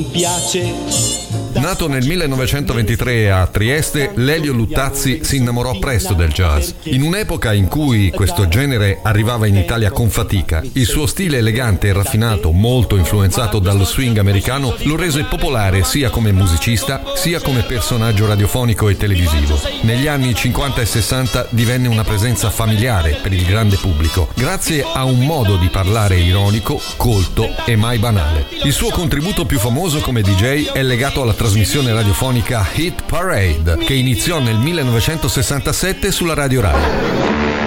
non piace. Nato nel 1923 a Trieste, Lelio Luttazzi si innamorò presto del jazz. In un'epoca in cui questo genere arrivava in Italia con fatica, il suo stile elegante e raffinato, molto influenzato dallo swing americano, lo rese popolare sia come musicista, sia come personaggio radiofonico e televisivo. Negli anni 50 e 60 divenne una presenza familiare per il grande pubblico, grazie a un modo di parlare ironico, colto e mai banale. Il suo contributo più famoso come DJ è legato alla trasmissione radiofonica Hit Parade, che iniziò nel 1967 sulla Radio Rai.